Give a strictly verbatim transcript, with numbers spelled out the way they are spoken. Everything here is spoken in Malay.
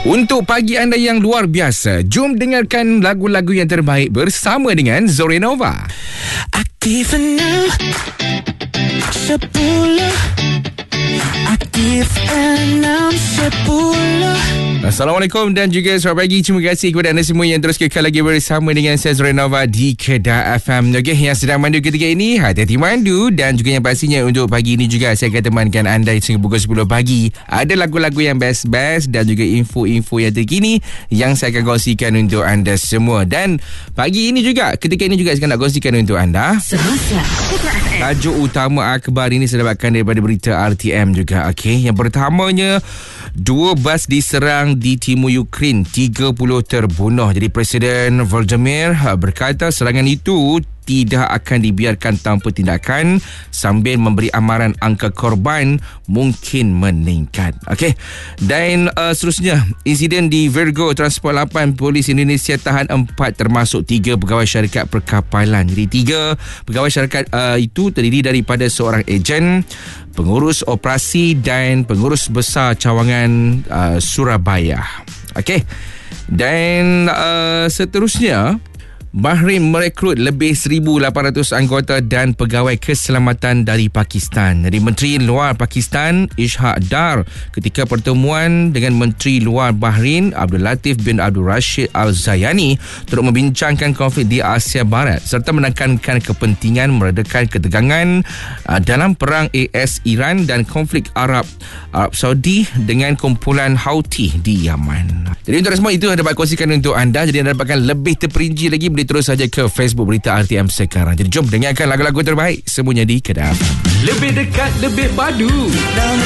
Untuk pagi anda yang luar biasa, jom dengarkan lagu-lagu yang terbaik bersama dengan Zorenova. Aktif enam sepuluh, aktif enam sepuluh. Assalamualaikum dan juga selamat pagi. Terima kasih kepada anda semua yang terus kekal lagi bersama dengan saya Zorenova di Kedah F M. Okey, yang sedang mandu ketika ini, hati-hati mandu. Dan juga yang pastinya untuk pagi ini juga saya akan temankan anda sehingga pukul sepuluh pagi. Ada lagu-lagu yang best-best dan juga info-info yang terkini yang saya akan kongsikan untuk anda semua. Dan pagi ini juga, ketika ini juga saya nak kongsikan untuk anda Semasa tajuk utama akhbar ini saya dapatkan daripada berita R T M juga. Okey, yang pertamanya, dua bas diserang di timur Ukraine, tiga puluh terbunuh. Jadi Presiden Volodymyr berkata serangan itu tidak akan dibiarkan tanpa tindakan sambil memberi amaran angka korban mungkin meningkat. Okey. Dan uh, seterusnya, insiden di Virgo Transport lapan, Polis Indonesia tahan empat termasuk tiga pegawai syarikat perkapalan. Jadi tiga pegawai syarikat uh, itu terdiri daripada seorang ejen, pengurus operasi dan pengurus besar cawangan uh, Surabaya. Okey. Dan uh, seterusnya, Bahrain merekrut lebih seribu lapan ratus anggota dan pegawai keselamatan dari Pakistan. Jadi Menteri Luar Pakistan Ishaq Dar ketika pertemuan dengan Menteri Luar Bahrain Abdul Latif bin Abdul Rashid Al-Zayani turut membincangkan konflik di Asia Barat serta menekankan kepentingan meredakan ketegangan uh, dalam perang A S Iran dan konflik Arab Arab Saudi dengan kumpulan Houthi di Yaman. Jadi untuk semua itu dapat kongsikan untuk anda. Jadi anda dapatkan lebih terperinci lagi, boleh terus saja ke Facebook Berita R T M sekarang. Jadi jom dengarkan lagu-lagu terbaik semuanya di Kedah. Lebih dekat, lebih padu.